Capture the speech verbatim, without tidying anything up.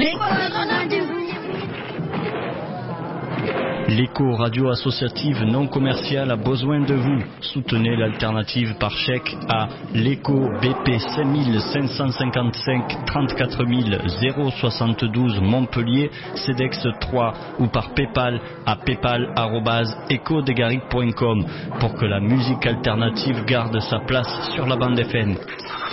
L'écho radio associative non commerciale a besoin de vous. Soutenez l'alternative par chèque à l'écho B P cinq cinq cent cinquante-cinq trente-quatre mille soixante-douze Montpellier, CEDEX trois ou par Paypal à paypal arobase echo des garrigues point com pour que la musique alternative garde sa place sur la bande F M.